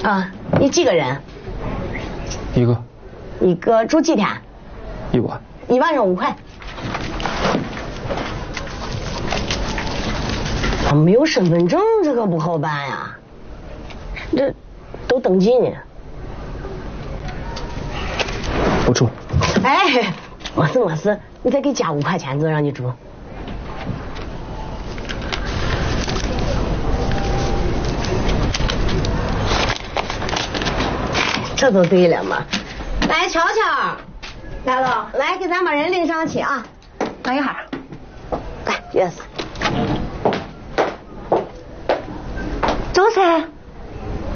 啊，你几个人？ 一个。 一个住几天 ？1晚。 1晚上5块。没有身份证，这可不好办呀。这都登记呢。 不住。 哎，没事，你再给加5块钱，就让你住。这就对了嘛。来，乔乔， 来了， 来给咱把人领上去啊。 等一下。 来，yes。 走噻。